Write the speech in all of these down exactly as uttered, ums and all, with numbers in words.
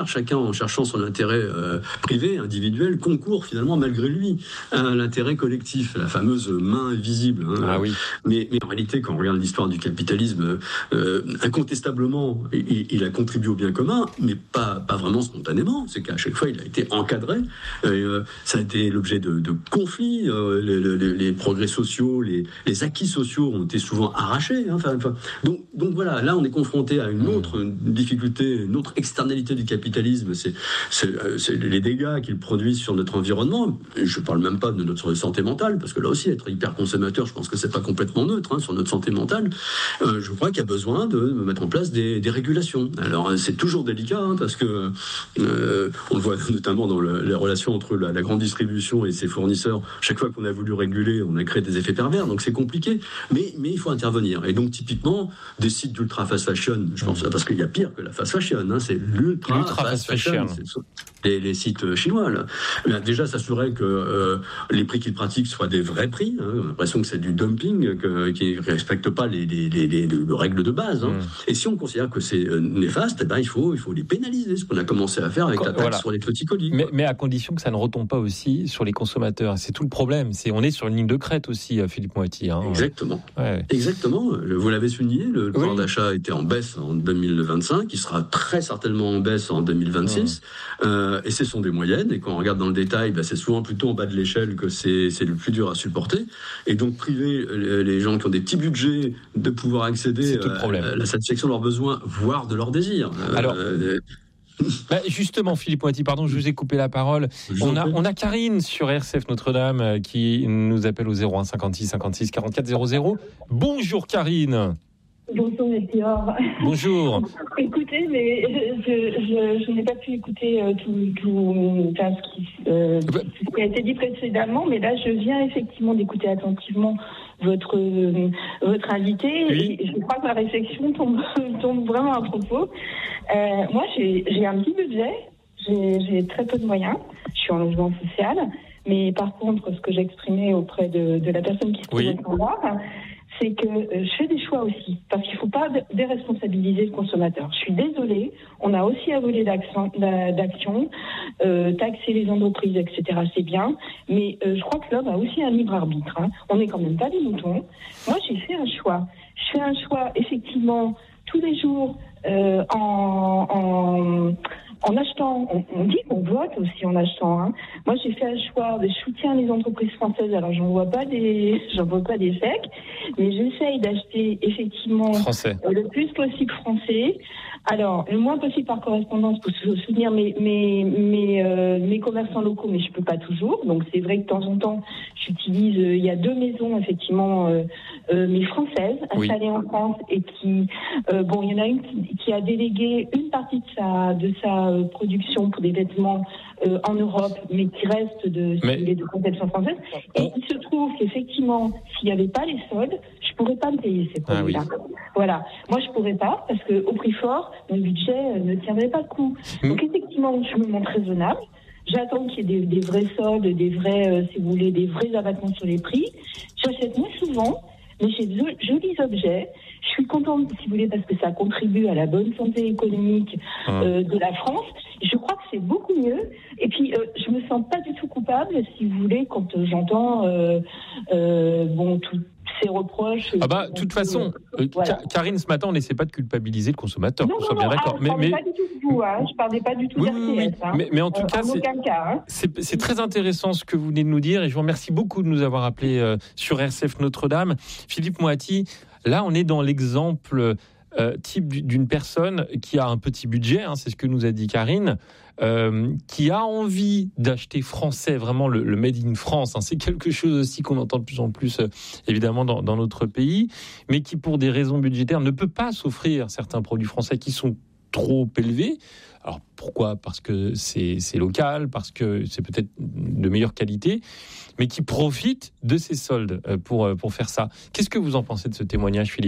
chacun en cherchant son intérêt euh, privé, individuel, concourt finalement malgré lui à l'intérêt collectif, la fameuse main invisible. Hein. Ah oui. mais, mais en réalité, quand on regarde l'histoire du capitalisme, euh, incontestablement, il, il a contribué au bien commun, mais pas, pas vraiment spontanément. C'est qu'à chaque fois, il a été encadré. Euh, ça a été l'objet de, de conflits. Euh, les, les, les progrès sociaux, les, les acquis sociaux ont été souvent arrachés. Hein. Enfin, enfin, donc, donc voilà, là, on est confronté à une autre difficulté, une autre externalité du capitalisme. C'est, c'est, c'est les dégâts qu'il produit sur notre environnement. Et je ne parle même pas de notre santé mentale, parce que là aussi, être hyper consommateur, je pense que c'est pas complètement neutre hein, sur notre santé mentale. Euh, je crois qu'il y a besoin de mettre en place des, des régulations. Alors, c'est toujours délicat, hein, parce que euh, on le voit notamment dans le, les relations entre la, la grande distribution et ses fournisseurs. Chaque fois qu'on a voulu réguler, on a créé des effets pervers, donc c'est compliqué. Mais, mais il faut intervenir. Et donc, typiquement, des sites d'ultra fast fashion, je pense, parce qu'il y a pire que la fast fashion, hein, c'est l'ultra, l'ultra fast fashion. fashion. C'est les, les sites chinois, là. Bien, déjà, s'assurer que euh, les prix qu'ils pratiquent soient des vrais prix. Hein. On a l'impression que c'est du dumping, que, qui ne respecte pas les, les, les, les, les règles de base. Hein. Mmh. Et si on considère que c'est euh, néfaste, eh ben, il, faut, il faut les pénaliser, ce qu'on a commencé à faire avec Quand, la taxe voilà. sur les petits colis. Mais, mais à condition que ça ne retombe pas aussi sur les consommateurs. C'est tout le problème. C'est, on est sur une ligne de crête aussi, Philippe Moati. Hein. Exactement. Ouais. Exactement. Vous l'avez souligné, le pouvoir oui. d'achat était en baisse en deux mille vingt-cinq, il sera très certainement en baisse en deux mille vingt-six. Mmh. Euh, et ce sont des moyennes. Et quand on regarde dans le détail, bah, c'est souvent plutôt en bas de l'échelle que c'est, c'est le plus dur à supporter. Et donc priver les gens qui ont des petits budgets de pouvoir accéder à la satisfaction de leurs besoins, voire de leurs désirs. Alors, euh, bah justement, Philippe Moati, pardon, je vous ai coupé la parole. On a, on a Karine sur R C F Notre-Dame qui nous appelle au zéro un cinquante-six cinquante-six quarante-quatre zéro zéro. Bonjour Karine. Bonjour Melchior. Bonjour. Écoutez, mais je, je, je n'ai pas pu écouter euh, tout, tout enfin, ce, qui, euh, ce qui a été dit précédemment, mais là je viens effectivement d'écouter attentivement votre euh, votre invité oui. et je crois que la réflexion tombe, tombe vraiment à propos. Euh, moi j'ai, j'ai un petit budget, j'ai, j'ai très peu de moyens, je suis en logement social, mais par contre ce que j'exprimais auprès de, de la personne qui se oui. trouve en voir, c'est que euh, je fais des choix aussi, parce qu'il ne faut pas déresponsabiliser le consommateur. Je suis désolée, on a aussi à voler d'action, d'action euh, taxer les entreprises, et cetera, c'est bien, mais euh, je crois que l'homme a aussi un libre arbitre. Hein. On n'est quand même pas des moutons. Moi, j'ai fait un choix. Je fais un choix, effectivement, tous les jours, euh, en... en En achetant, on, on dit qu'on vote aussi en achetant. Hein. Moi, j'ai fait un choix de soutien les entreprises françaises. Alors, j'en vois pas des, j'en vois pas des chèques, mais j'essaye d'acheter effectivement français. Euh, le plus possible français. Alors, le moins possible par correspondance pour soutenir mes mes mes euh, mes commerçants locaux, mais je peux pas toujours. Donc, c'est vrai que de temps en temps, j'utilise. Euh, il y a deux maisons effectivement, euh, euh, mais françaises installées oui. en France et qui, euh, bon, il y en a une qui, qui a délégué une partie de sa de sa production pour des vêtements euh, en Europe, mais qui reste de, mais... de conception française. Et oh. il se trouve qu'effectivement, s'il n'y avait pas les soldes, je pourrais pas me payer ces produits-là. Ah oui. Voilà. Moi, je pourrais pas, parce que au prix fort, mon budget ne tiendrait pas le coup. Mmh. Donc, effectivement, je me montre raisonnable. J'attends qu'il y ait des, des vrais soldes, des vrais, euh, si vous voulez, des vrais abattements sur les prix. J'achète moins souvent, mais j'ai de jolis objets. Je suis contente, si vous voulez, parce que ça contribue à la bonne santé économique euh, de la France. Je crois que c'est beaucoup mieux. Et puis, euh, je me sens pas du tout coupable, si vous voulez, quand euh, j'entends euh, euh, bon tous ces reproches. Ah bah, de toute façon, euh, voilà. Karine, ce matin, on n'essaie pas de culpabiliser le consommateur. Non, qu'on non, soit non, bien d'accord. Ah, je ne parlais mais... pas du tout de vous. Hein. Je parlais pas du tout oui, d'R T S. Oui, oui. Hein. Mais, mais en tout euh, cas, en c'est, cas hein. c'est, c'est très intéressant ce que vous venez de nous dire. Et je vous remercie beaucoup de nous avoir appelés euh, sur R C F Notre-Dame. Philippe Moati, là, on est dans l'exemple euh, type d'une personne qui a un petit budget, hein, c'est ce que nous a dit Karine, euh, qui a envie d'acheter français, vraiment le, le Made in France. Hein, c'est quelque chose aussi qu'on entend de plus en plus, euh, évidemment, dans, dans notre pays, mais qui, pour des raisons budgétaires, ne peut pas s'offrir certains produits français qui sont trop élevés. Alors, pourquoi ? Parce que c'est, c'est local, parce que c'est peut-être de meilleure qualité, mais qui profitent de ces soldes pour, pour faire ça. Qu'est-ce que vous en pensez de ce témoignage, Philippe ?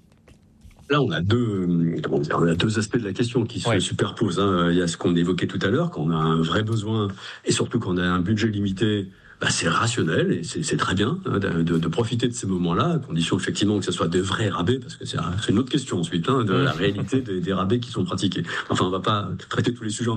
Là, on a deux, comment dire, on a deux aspects de la question qui se ouais. superposent. Hein. Il y a ce qu'on évoquait tout à l'heure, quand on a un vrai besoin, et surtout quand on a un budget limité, bah, c'est rationnel et c'est, c'est très bien hein, de, de, de profiter de ces moments-là, à condition effectivement que ce soit de vrais rabais, parce que c'est, c'est une autre question ensuite, hein, de la réalité des, des rabais qui sont pratiqués. Enfin, on ne va pas traiter tous les sujets en